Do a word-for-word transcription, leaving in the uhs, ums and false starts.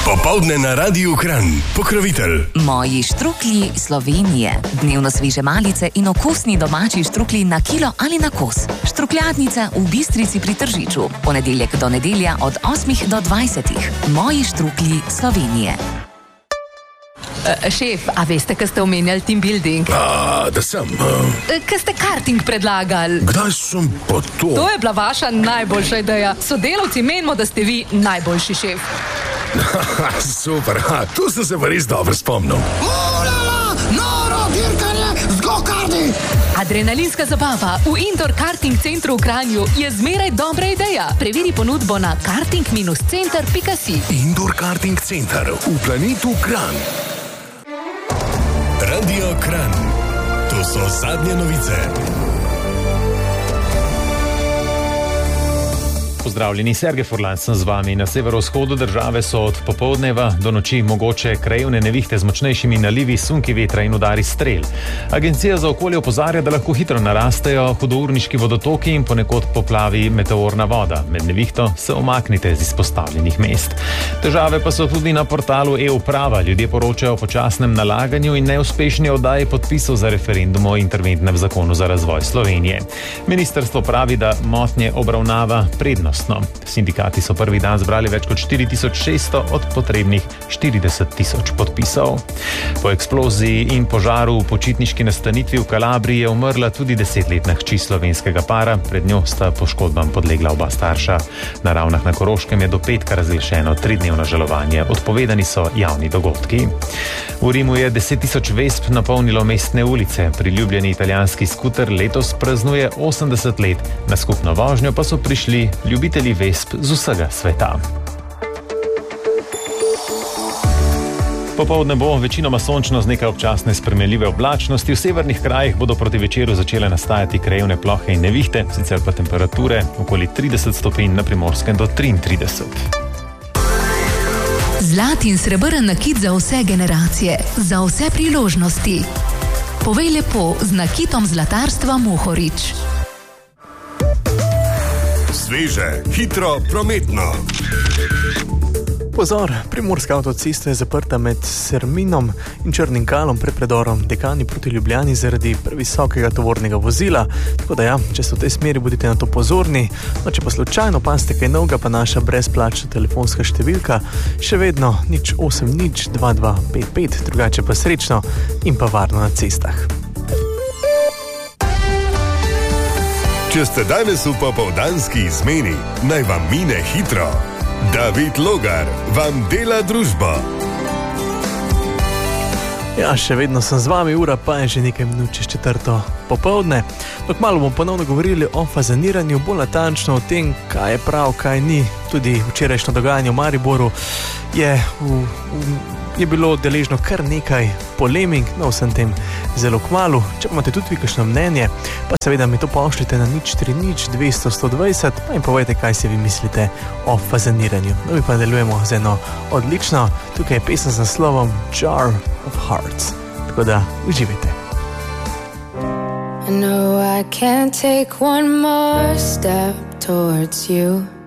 Popoldne na Radiu Kranj. Pokrovitelj. Moji štruklji Slovenije. Dnevno sveže malice in okusni domači štruklji na kilo ali na kos. Štrukljadnica v Bistrici pri Tržiču. Ponedeljek do nedelja od osmih do dvajsetih. Moji štruklji Slovenije. Uh, šef, a veste, kaj ste omenjali team building? A, da sem. Uh... Kaj ste karting predlagali? Kdaj sem pa to? To je bila vaša najboljša ideja. Sodelavci menimo, da ste vi najboljši šef. Super, ha, tu sem se pa res dobro spomnil. Ulala, noro dirkanje z go-karti! Adrenalinska zabava v indoor karting centru v Kranju je zmeraj dobra ideja. Preveri ponudbo na karting center pika si. Indoor karting center v Planetu Kranj. Radio Kranj. To so zadnje novice. Pozdravljeni, Sergej Furlan sem z vami. Na severovzhodu države so od popoldneva do noči mogoče krajevne nevihte z močnejšimi nalivi, sunki vetra in udari strel. Agencija za okolje opozarja, da lahko hitro narastejo hudourniški vodotoki in ponekod poplavi meteorna voda. Med nevihto se omaknite z izpostavljenih mest. Težave pa so tudi na portalu e-uprava. Ljudje poročajo o počasnem nalaganju in neuspešni oddaji podpisov za referendum o interventnem zakonu za razvoj Slovenije. Ministrstvo pravi, da motnje obravnava prednost. Sindikati so prvi dan zbrali več kot štiri tisoč šeststo od potrebnih štirideset tisoč podpisov. Po eksploziji in požaru v počitniški nastanitvi v Kalabriji je umrla tudi desetletna hči slovenskega para. Pred njo sta poškodbam podlegla oba starša. Na Ravnah na Koroškem je do petka razglašeno tridnevno žalovanje. Odpovedani so javni dogodki. V Rimu je deset tisoč vesp napolnilo mestne ulice. Priljubljeni italijanski skuter letos praznuje osemdeset let. Na skupno vožnjo pa so prišli ljubitelji vesp z vsega sveta. Popoldne bo večinoma sončno z nekaj občasne spremenljive oblačnosti. V severnih krajih bodo proti večeru začele nastajati krajevne plohe in nevihte, sicer pa temperature okoli trideset stopinj, na Primorskem do triintrideset. Zlat in srebrn nakit za vse generacije, za vse priložnosti. Povej lepo z nakitom zlatarstva Mohorič. Sveže, hitro, prometno. Pozor, primorska avtocesta je zaprta med Serminom in Črnim Kalom pred predorom Dekani proti Ljubljani zaradi previsokega tovornega vozila. Tako da ja, če ste v tej smeri, bodite na to pozorni. No, če pa slučajno opazite kaj novega, pa naša brezplačna telefonska številka še vedno nič osem nič dva dva pet pet, drugače pa srečno in pa varno na cestah. Če ste danes v popoldanski izmeni, naj vam mine hitro. David Logar vam dela družbo. Ja, še vedno sem z vami, ura pa je že nekaj minut čez četrto popoldne. No, kmalu bomo ponovno govorili o fazaniranju, bolj natančno o tem, kaj je prav, kaj ni. Tudi včerajšnjo dogajanje v Mariboru je, v, v, je bilo deležno kar nekaj polemik, no vsem tem zelo kmalu. Če pa imate tudi vi kakšno mnenje, pa seveda mi to pošljite na nič tri nič dvesto sto dvajset, pa in povejte, kaj si vi mislite o fazaniranju. No, mi pa delujemo z eno odlično, tukaj je pesem z naslovom Jar of Hearts. Tako da uživajte. I know I can't take one more step towards you.